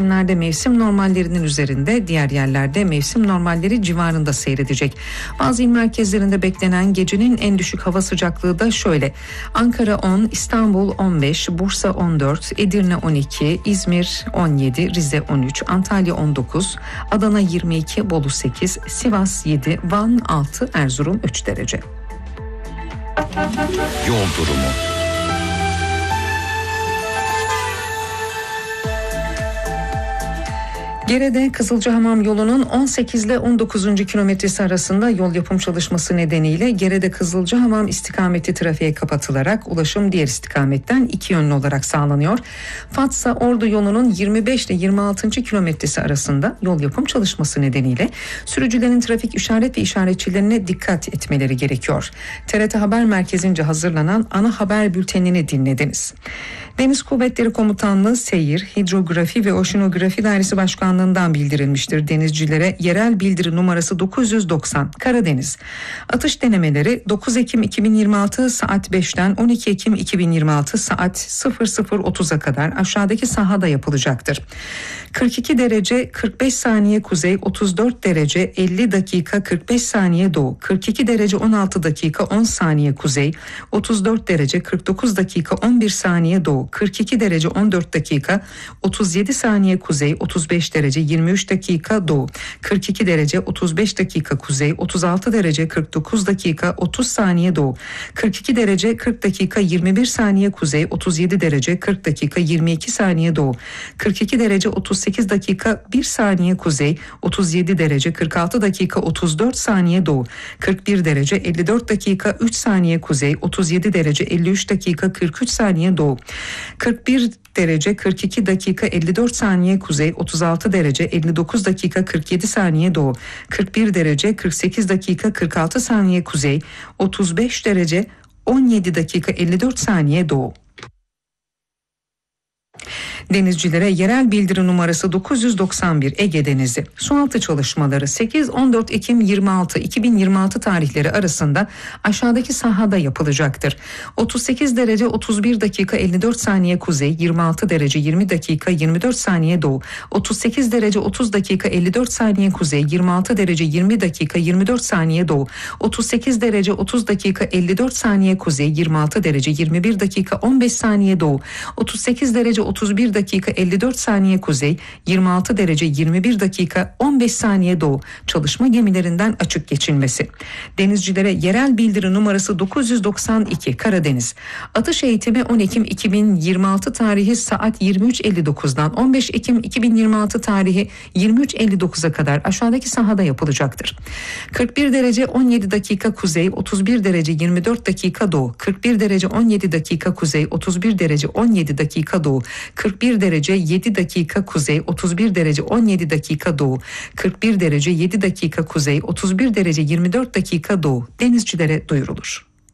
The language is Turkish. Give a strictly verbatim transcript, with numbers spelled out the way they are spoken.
kesimlerde mevsim normallerinin üzerinde, diğer yerlerde mevsim normalleri civarında seyredecek. Bazı il merkezlerinde beklenen gecenin en düşük hava sıcaklığı da şöyle: Ankara on, İstanbul on beş, Bursa on dört, Edirne on iki, İzmir on yedi, Rize on üç, Antalya on dokuz, Adana yirmi iki, Bolu sekiz, Sivas yedi, Van altı, Erzurum üç derece. Yol durumu. Gerede Kızılcahamam yolunun on sekiz ile on dokuzuncu kilometresi arasında yol yapım çalışması nedeniyle Gerede Kızılcahamam istikameti trafiğe kapatılarak ulaşım diğer istikametten iki yönlü olarak sağlanıyor. Fatsa Ordu yolunun yirmi beş ile yirmi altıncı kilometresi arasında yol yapım çalışması nedeniyle sürücülerin trafik işaret ve işaretçilerine dikkat etmeleri gerekiyor. T R T Haber Merkezi'nce hazırlanan ana haber bültenini dinlediniz. Deniz Kuvvetleri Komutanlığı Seyir, Hidrografi ve Oşinografi Dairesi Başkanlığı'ndan bildirilmiştir denizcilere yerel bildiri numarası dokuz yüz doksan Karadeniz. Atış denemeleri dokuz Ekim iki bin yirmi altı saat beşten on iki Ekim iki bin yirmi altı saat sıfır sıfır otuza kadar aşağıdaki sahada yapılacaktır. kırk iki derece kırk beş saniye kuzey, otuz dört derece elli dakika kırk beş saniye doğu, kırk iki derece on altı dakika on saniye kuzey, otuz dört derece kırk dokuz dakika on bir saniye doğu, kırk iki derece on dört dakika otuz yedi saniye kuzey, otuz beş derece yirmi üç dakika doğu, kırk iki derece otuz beş dakika kuzey, otuz altı derece kırk dokuz dakika otuz saniye doğu, kırk iki derece kırk dakika yirmi bir saniye kuzey, otuz yedi derece kırk dakika yirmi iki saniye doğu, kırk iki derece otuz sekiz dakika bir saniye kuzey, otuz yedi derece kırk altı dakika otuz dört saniye doğu, kırk bir derece elli dört dakika üç saniye kuzey, otuz yedi derece elli üç dakika kırk üç saniye doğu, kırk bir derece kırk iki dakika elli dört saniye kuzey, otuz altı derece elli dokuz dakika kırk yedi saniye doğu, kırk bir derece kırk sekiz dakika kırk altı saniye kuzey, otuz beş derece on yedi dakika elli dört saniye doğu. Denizcilere yerel bildiri numarası dokuz yüz doksan bir Ege Denizi. Sualtı çalışmaları sekiz on dört Ekim yirmi altı iki bin yirmi altı tarihleri arasında aşağıdaki sahada yapılacaktır. otuz sekiz derece otuz bir dakika elli dört saniye kuzey, yirmi altı derece yirmi dakika yirmi dört saniye doğu, otuz sekiz derece otuz dakika elli dört saniye kuzey, yirmi altı derece yirmi dakika yirmi dört saniye doğu, otuz sekiz derece otuz dakika elli dört saniye kuzey, yirmi altı derece yirmi bir dakika on beş saniye doğu, otuz sekiz derece otuz bir dakika elli dört saniye kuzey, yirmi altı derece yirmi bir dakika on beş saniye doğu. Çalışma gemilerinden açık geçilmesi. Denizcilere yerel bildiri numarası dokuz yüz doksan iki Karadeniz. Atış eğitimi on Ekim iki bin yirmi altı tarihi saat yirmi üç elli dokuzdan on beş Ekim iki bin yirmi altı tarihi yirmi üç elli dokuza kadar aşağıdaki sahada yapılacaktır. kırk bir derece on yedi dakika kuzey, otuz bir derece yirmi dört dakika doğu, kırk bir derece on yedi dakika kuzey, otuz bir derece on yedi dakika doğu, kırk bir derece yedi dakika kuzey, otuz bir derece on yedi dakika doğu, kırk bir derece yedi dakika kuzey, otuz bir derece yirmi dört dakika doğu denizcilere duyurulur.